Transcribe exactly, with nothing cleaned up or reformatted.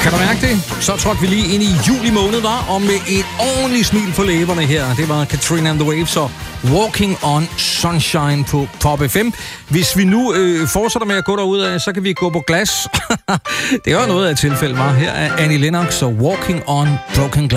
Kan du mærke det? Så trådte vi lige ind i juli måned, var, og med et ordentligt smil på læberne her. Det var Katrina and the Waves og Walking on Sunshine på Pop F M. Hvis vi nu øh, fortsætter med at gå derud, så kan vi gå på glas. Det var noget af et tilfælde, var. Her er Annie Lennox og Walking on Broken Glass.